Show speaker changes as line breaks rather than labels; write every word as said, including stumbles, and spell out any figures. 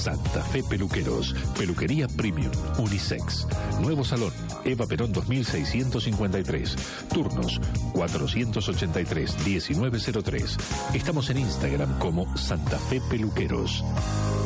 Santa Fe Peluqueros, peluquería premium, unisex. Nuevo salón, Eva Perón dos mil seiscientos cincuenta y tres. Turnos cuatrocientos ochenta y tres, diecinueve cero tres. Estamos en Instagram como Santa Fe Peluqueros.